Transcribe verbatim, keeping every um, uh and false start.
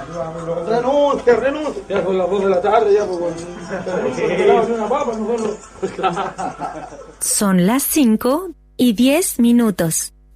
Renuncia, renuncia. Ya son las dos de la tarde, ya, pues, una papa, nosotros. Son las cinco y diez minutos.